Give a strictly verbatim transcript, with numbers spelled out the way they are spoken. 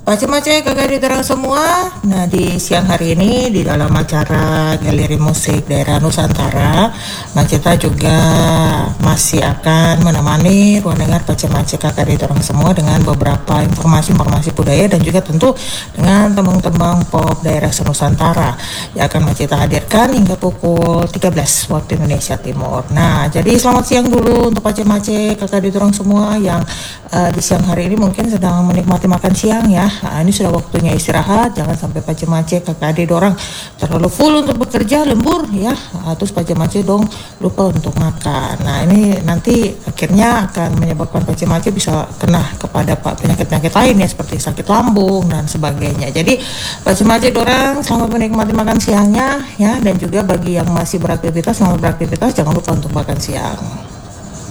Macam-macam kakak diterang semua. Nah, di siang hari ini di dalam acara Galeri Musik Daerah Nusantara, Maceta juga masih akan menemani ruang dengar macam-macam kakak diterang semua dengan beberapa informasi-informasi budaya dan juga tentu dengan tembang-tembang pop daerah Nusantara yang akan Maceta hadirkan hingga pukul tiga belas waktu Indonesia Timur. Nah, jadi selamat siang dulu untuk macam-macam kakak diterang semua yang uh, di siang hari ini mungkin sedang menikmati makan siang ya. Nah, ini sudah waktunya istirahat, jangan sampai pace-mace kakak adik orang terlalu full untuk bekerja lembur ya. Nah, terus pace-mace dong lupa untuk makan. Nah, ini nanti akhirnya akan menyebabkan pace-mace bisa kena kepada penyakit-penyakit lain ya seperti sakit lambung dan sebagainya. Jadi pace-mace orang selamat menikmati makan siangnya ya, dan juga bagi yang masih beraktivitas selamat beraktivitas, jangan lupa untuk makan siang.